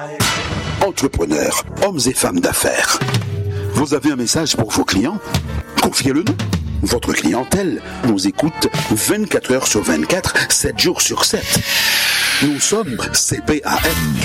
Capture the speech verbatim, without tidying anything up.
Entrepreneurs, hommes et femmes d'affaires. Vous avez un message pour vos clients? Confiez-le-nous. Votre clientèle nous écoute vingt-quatre heures sur vingt-quatre, sept jours sur sept. Nous sommes C P A M.